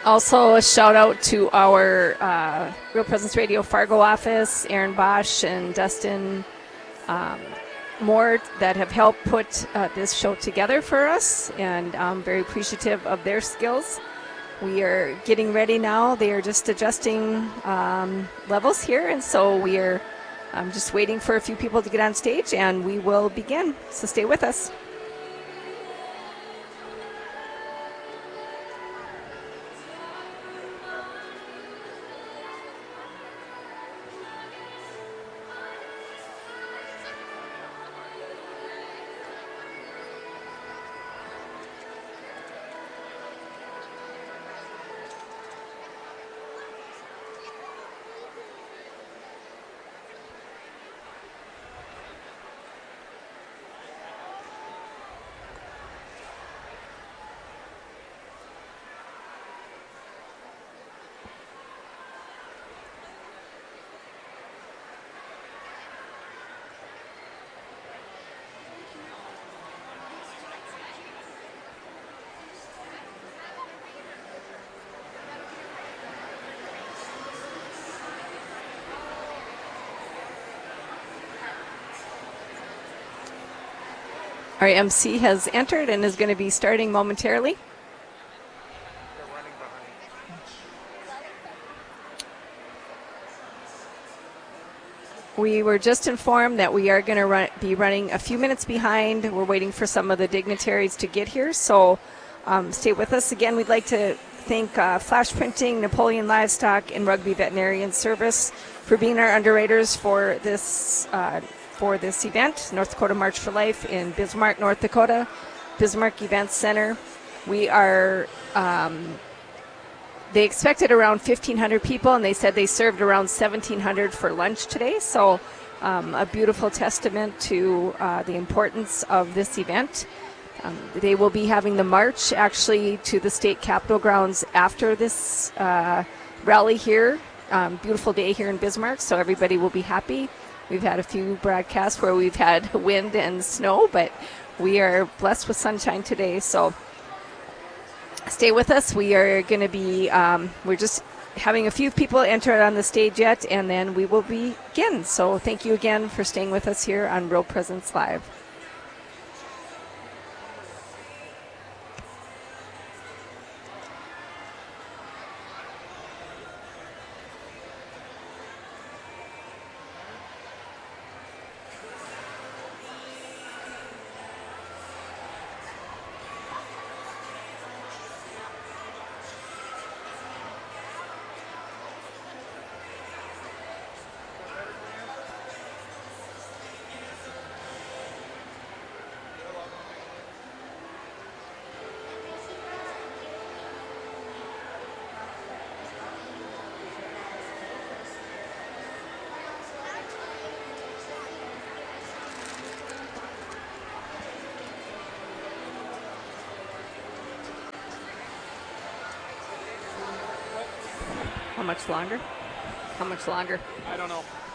Also, a shout out to our Real Presence Radio Fargo office, Aaron Bosch and Dustin Moore, that have helped put this show together for us, and I'm very appreciative of their skills. We are getting ready now. They are just adjusting levels here, and so we are just waiting for a few people to get on stage, and we will begin. So stay with us. Our MC has entered and is going to be starting momentarily. We were just informed that we are going to be running a few minutes behind. We're waiting for some of the dignitaries to get here, so stay with us. Again, we'd like to thank Flash Printing, Napoleon Livestock, and Rugby Veterinarian Service for being our underwriters for this event, North Dakota March for Life in Bismarck, North Dakota, Bismarck Events Center. We are, they expected around 1,500 people, and they said they served around 1,700 for lunch today. So a beautiful testament to the importance of this event. They will be having the march actually to the state capitol grounds after this rally here. Beautiful day here in Bismarck, so everybody will be happy. We've had a few broadcasts where we've had wind and snow, but we are blessed with sunshine today. So stay with us. We are going to be, we're just having a few people enter on the stage yet, and then we will begin. So thank you again for staying with us here on Real Presence Live. How much longer? How much longer? I don't know.